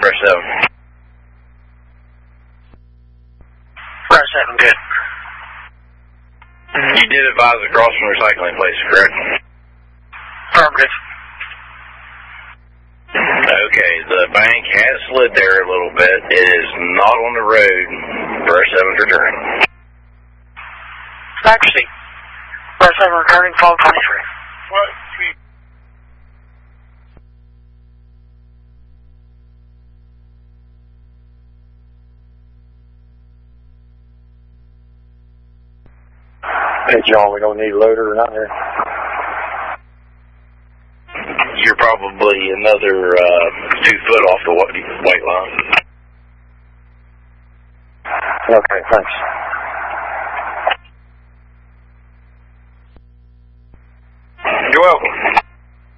brush 7. Brush 7, good. You did advise a crossing recycling place, correct? Affirmative. Okay, the bank has slid there a little bit. It is not on the road. Brush 7 returning. Accuracy. Brush 7 returning, fall 23. What? Hey, John, we don't need a loader or nothing here. You're probably another 2 foot off the white line. Okay, thanks.